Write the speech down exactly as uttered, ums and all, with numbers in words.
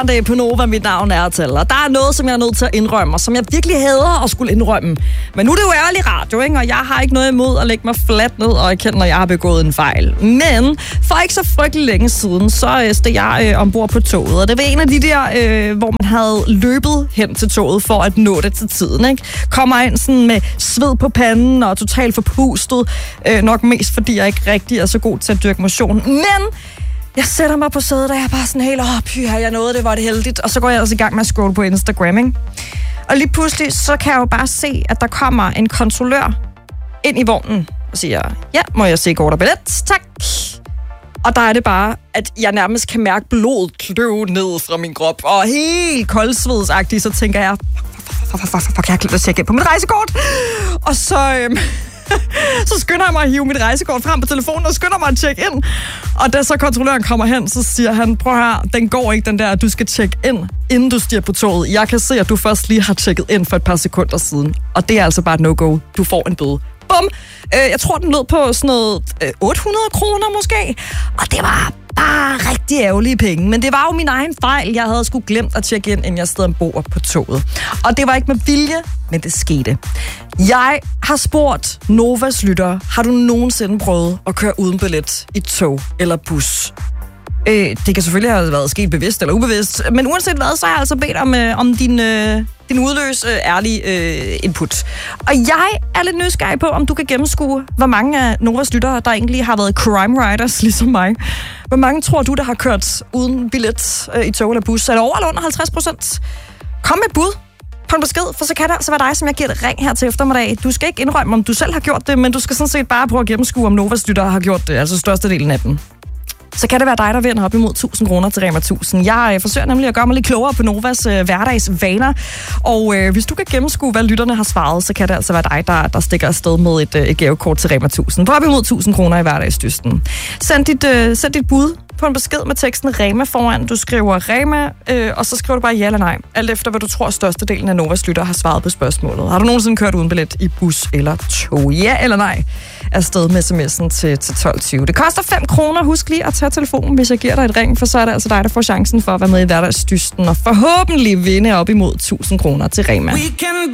Det er på Nova, mit navn er til. Og der er noget, som jeg er nødt til at indrømme, og som jeg virkelig hader at skulle indrømme. Men nu er det jo ærlig radio, ikke? Og jeg har ikke noget imod at lægge mig fladt ned og erkende, når jeg har begået en fejl. Men for ikke så frygtelig længe siden, så steg jeg øh, ombord på toget. Og det var en af de der, øh, hvor man havde løbet hen til toget for at nå det til tiden, ikke? Kommer ind sådan med sved på panden og totalt forpustet. Øh, nok mest, fordi jeg ikke rigtig er så god til at dyrke motion. Men jeg sætter mig på sædet, og jeg er bare sådan helt, åh, pyha, jeg nåede det, var det heldigt. Og så går jeg altså i gang med at scrolle på Instagram, ikke? Og lige pludselig, så kan jeg jo bare se, at der kommer en kontrollør ind i vognen og siger, ja, må jeg se kort og billet? Tak. Og der er det bare, at jeg nærmest kan mærke blodet kløve ned fra min krop. Og helt koldsvedsagtigt, så tænker jeg, fuck, fuck, fuck, jeg har glemt at tjekke ind på mit rejsekort. Og så... Øhm, så skynder jeg mig at hive mit rejsekort frem på telefonen og skynder mig at tjekke ind. Og da så kontrolløren kommer hen, så siger han, prøv her, den går ikke den der, at du skal tjekke ind, inden du stiger på toget. Jeg kan se, at du først lige har tjekket ind for et par sekunder siden. Og det er altså bare et no-go. Du får en bøde. Bum! Jeg tror, den lød på sådan noget otte hundrede kroner måske. Og det var bare rigtig ærgerlige penge. Men det var jo min egen fejl. Jeg havde sgu glemt at tjekke ind, inden jeg stod ombord på toget. Og det var ikke med vilje, men det skete. Jeg har spurgt Novas lyttere, har du nogensinde prøvet at køre uden billet i tog eller bus? Øh, det kan selvfølgelig have været sket bevidst eller ubevidst, men uanset hvad, så har jeg altså bedt om, øh, om din, øh, din udløs øh, ærlige øh, input. Og jeg er lidt nysgerrig på, om du kan gennemskue, hvor mange af Novas lyttere, der egentlig har været crime riders, ligesom mig. Hvor mange tror du, der har kørt uden billet øh, i tog eller bus? Er det over eller under halvtreds procent? Kom med et bud på en besked, for så kan det altså være dig, som jeg giver et ring her til eftermiddag. Du skal ikke indrømme, om du selv har gjort det, men du skal sådan set bare prøve at gennemskue, om Novas lyttere har gjort det, altså størstedelen af dem. Så kan det være dig, der vinder op imod tusind kroner til Rema tusind. Jeg øh, forsøger nemlig at gøre mig lidt klogere på Novas øh, hverdagsvaner. Og øh, hvis du kan gennemskue, hvad lytterne har svaret, så kan det altså være dig, der, der stikker afsted med et, øh, et gavekort til Rema tusind. På op imod tusind kroner i hverdagsdysten. Send dit, øh, send dit bud på en besked med teksten Rema foran. Du skriver Rema, øh, og så skriver du bare ja eller nej. Alt efter, hvad du tror, størstedelen af Novas lyttere har svaret på spørgsmålet. Har du nogensinde kørt uden billet i bus eller tog? Ja eller nej? Afsted med sms'en til, til tolv tyve. Det koster fem kroner. Husk lige at tage telefonen, hvis jeg giver dig et ring, for så er det altså dig, der får chancen for at være med i hverdagsdysten og forhåbentlig vinde op imod tusind kroner til Rema.